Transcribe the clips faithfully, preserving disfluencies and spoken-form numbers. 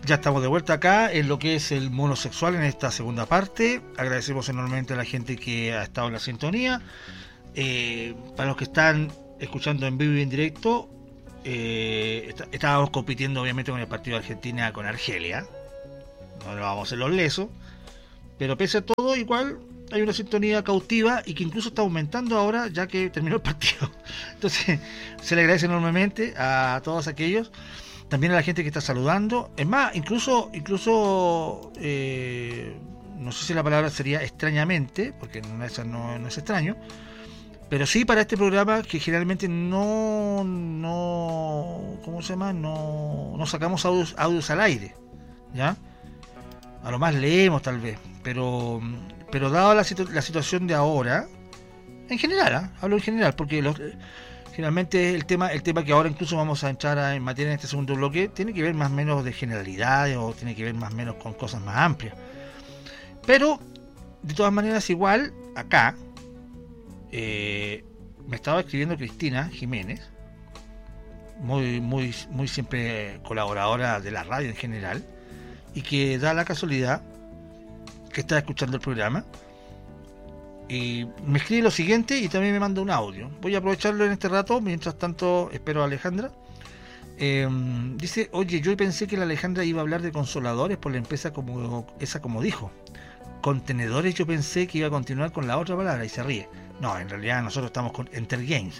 Ya estamos de vuelta acá en lo que es el monosexual en esta segunda parte. Agradecemos enormemente a la gente que ha estado en la sintonía. Eh, para los que están escuchando en vivo y en directo, eh, está, estábamos compitiendo obviamente con el partido de Argentina con Argelia. No nos vamos a hacer los lesos, pero pese a todo, igual hay una sintonía cautiva y que incluso está aumentando ahora ya que terminó el partido. Entonces, se le agradece enormemente a todos aquellos. También a la gente que está saludando. Es más, incluso, incluso eh, no sé si la palabra sería extrañamente, porque no, eso no, no es extraño, pero sí para este programa que generalmente no, no ¿cómo se llama? No, no sacamos audios, audios al aire, ¿ya? A lo más leemos tal vez, pero, pero dado la, situ- la situación de ahora, en general, ¿eh? Hablo en general, porque los... Finalmente el tema, el tema que ahora incluso vamos a entrar a, en materia en este segundo bloque, tiene que ver más o menos de generalidades o tiene que ver más o menos con cosas más amplias. Pero, de todas maneras, igual, acá, eh, me estaba escribiendo Cristina Jiménez, muy, muy, muy siempre colaboradora de la radio en general, y que da la casualidad que está escuchando el programa. Y me escribe lo siguiente y también me manda un audio. Voy a aprovecharlo en este rato. Mientras tanto espero a Alejandra. eh, Dice: oye, yo pensé que la Alejandra iba a hablar de consoladores por la empresa como esa, como dijo. Contenedores, yo pensé que iba a continuar con la otra palabra. Y se ríe. No, en realidad nosotros estamos con Entergames,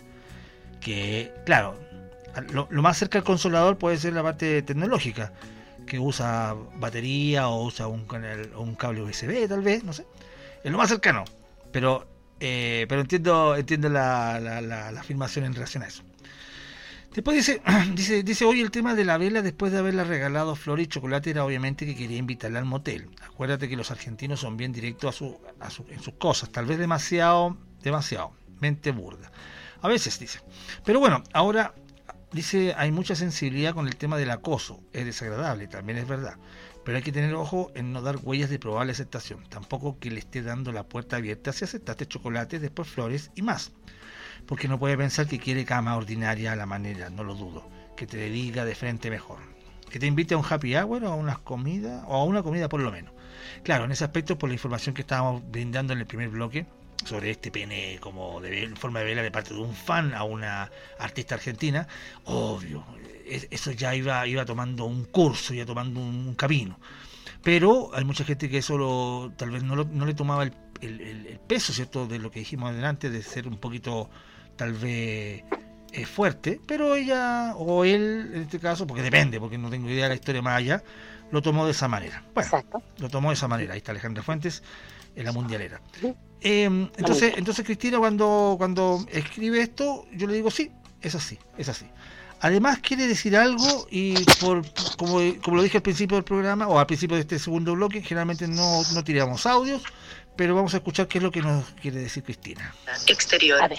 que claro, lo, lo más cerca al consolador puede ser la parte tecnológica, que usa batería o usa un, un cable U S B tal vez, no sé. Es lo más cercano. Pero eh, pero entiendo entiendo la, la, la, la afirmación en relación a eso. Después dice, dice, dice, oye, el tema de la vela, después de haberla regalado flores y chocolate, era obviamente que quería invitarla al motel. Acuérdate que los argentinos son bien directos a su, a su, en sus cosas, tal vez demasiado, demasiado, mente burda. A veces dice. Pero bueno, ahora dice, hay mucha sensibilidad con el tema del acoso. Es desagradable, también es verdad. Pero hay que tener ojo en no dar huellas de probable aceptación. Tampoco que le esté dando la puerta abierta si aceptaste chocolate, después flores y más. Porque no puede pensar que quiere cama ordinaria a la manera, no lo dudo. Que te le diga de frente mejor. Que te invite a un happy hour o a unas comidas, o a una comida por lo menos. Claro, en ese aspecto, por la información que estábamos brindando en el primer bloque, sobre este pene como de forma de vela de parte de un fan a una artista argentina, obvio, eso ya iba iba tomando un curso, iba tomando un camino. Pero hay mucha gente que eso lo, tal vez no, lo, no le tomaba el, el, el peso, ¿cierto?, de lo que dijimos adelante, de ser un poquito tal vez eh, fuerte, pero ella o él en este caso, porque depende, porque no tengo idea de la historia más allá, lo tomó de esa manera. Bueno, exacto, lo tomó de esa manera. Ahí está Alejandra Fuentes en la mundialera. Eh, entonces, entonces Cristina, cuando, cuando escribe esto, yo le digo sí, es así, es así. Además quiere decir algo y por como, como lo dije al principio del programa o al principio de este segundo bloque, generalmente no, no tiramos audios, pero vamos a escuchar qué es lo que nos quiere decir Cristina. Exterior. A ver.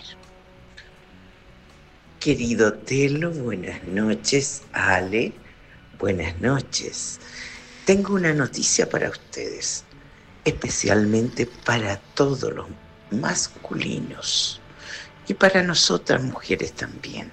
Querido Telo, buenas noches. Ale, buenas noches. Tengo una noticia para ustedes, especialmente para todos los masculinos y para nosotras mujeres también.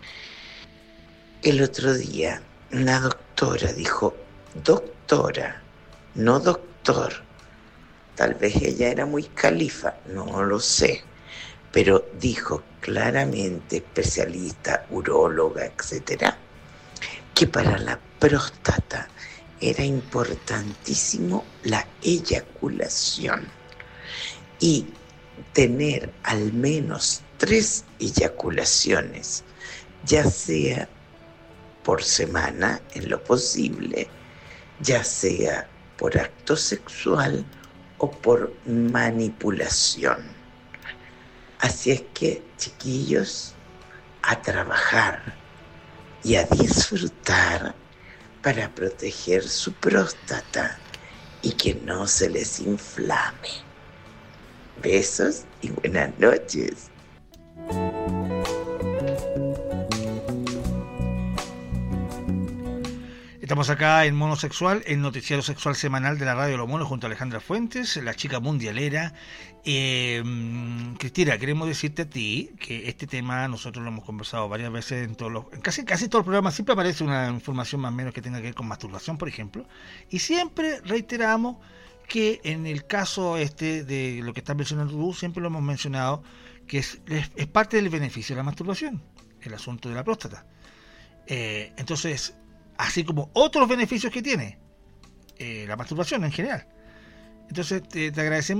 El otro día una doctora dijo doctora, no doctor. Tal vez ella era muy califa, no lo sé, pero dijo claramente, especialista, uróloga, etcétera, que para la próstata era importantísimo la eyaculación y tener al menos tres eyaculaciones, ya sea por semana en lo posible, ya sea por acto sexual o por manipulación. Así es que, chiquillos, a trabajar y a disfrutar para proteger su próstata y que no se les inflame. Besos y buenas noches. Estamos acá en Monosexual, el noticiero sexual semanal de la radio de los monos, junto a Alejandra Fuentes, la chica mundialera. Eh, Cristina, queremos decirte a ti que este tema nosotros lo hemos conversado varias veces en todos los, en casi casi todos los programas. Siempre aparece una información más o menos que tenga que ver con masturbación, por ejemplo, y siempre reiteramos que en el caso este de lo que estás mencionando tú, siempre lo hemos mencionado, que es, es, es parte del beneficio de la masturbación, el asunto de la próstata. Eh, entonces, así como otros beneficios que tiene eh, la masturbación en general. Entonces te, te agradecemos